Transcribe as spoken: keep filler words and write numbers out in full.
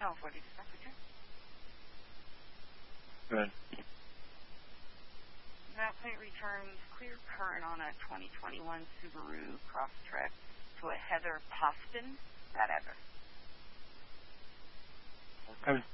California Dispatcher. Good. That plate returns clear current on a twenty twenty-one Subaru Crosstrek to a Heather Poston. That address. Okay.